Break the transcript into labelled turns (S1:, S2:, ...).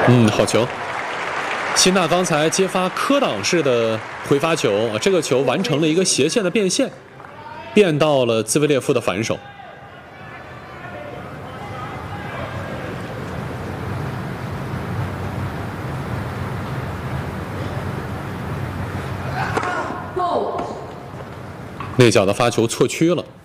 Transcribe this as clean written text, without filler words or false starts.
S1: 好球！辛纳刚才接发科挡式的回发球，这个球完成了一个斜线的变线，变到了兹维列夫的反手。内角的发球错区了。